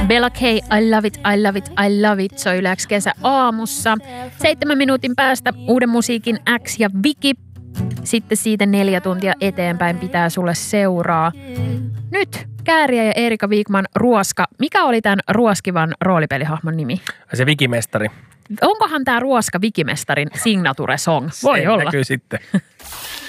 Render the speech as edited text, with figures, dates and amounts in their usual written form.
Bella K, I love it, I love it, I love it. Soi Yle X kesä aamussa. 7 minuutin päästä uuden musiikin X ja Viki. Sitten siitä 4 tuntia eteenpäin pitää sulle seuraa. Nyt Kääriä ja Erika Wigman Ruoska. Mikä oli tämän ruoskivan roolipelihahmon nimi? Se Vikimestari. Onkohan tämä Ruoska Vikimestarin signature song? Voi olla. Näkyy sitten.